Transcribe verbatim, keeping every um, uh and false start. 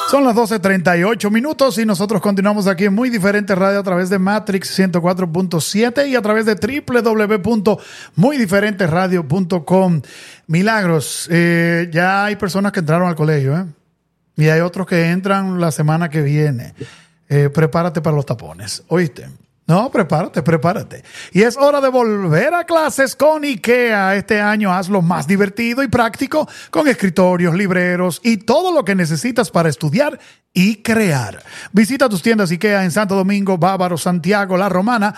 Son las doce treinta y ocho minutos y nosotros continuamos aquí en Muy Diferente Radio a través de Matrix ciento cuatro punto siete y a través de doble u doble u doble u punto muy diferente radio punto com. Milagros, eh, ya hay personas que entraron al colegio, ¿eh? Y hay otros que entran la semana que viene. Eh, prepárate para los tapones, ¿oíste? No, prepárate, prepárate. Y es hora de volver a clases con IKEA. Este año hazlo más divertido y práctico con escritorios, libreros y todo lo que necesitas para estudiar y crear. Visita tus tiendas IKEA en Santo Domingo, Bávaro, Santiago, La Romana